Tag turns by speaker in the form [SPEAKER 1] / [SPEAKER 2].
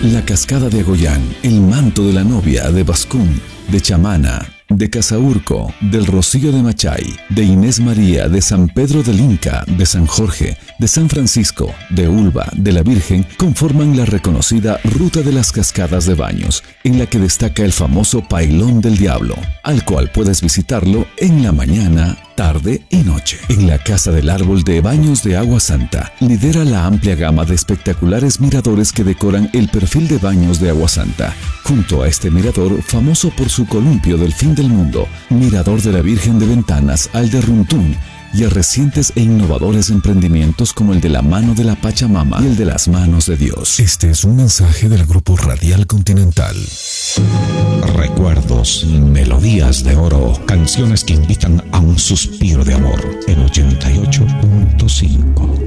[SPEAKER 1] La Cascada de Agollán, el Manto de la Novia de Bascún, de Chamana, de Casaurco, del Rocío de Machay, de Inés María, de San Pedro del Inca, de San Jorge, de San Francisco, de Ulva, de la Virgen, conforman la reconocida Ruta de las Cascadas de Baños, en la que destaca el famoso Pailón del Diablo, al cual puedes visitarlo en la mañana, tarde y noche. En la Casa del Árbol de Baños de Agua Santa, lidera la amplia gama de espectaculares miradores que decoran el perfil de baños de Agua Santa. Junto a este mirador, famoso por su columpio del fin del mundo, mirador de la Virgen de Ventanas al de Runtún, y a recientes e innovadores emprendimientos como el de la Mano de la Pachamama y el de las Manos de Dios. Este es un mensaje del Grupo Radial Continental.
[SPEAKER 2] Recuerdos, melodías de oro, canciones que invitan a un suspiro de amor en 88.5.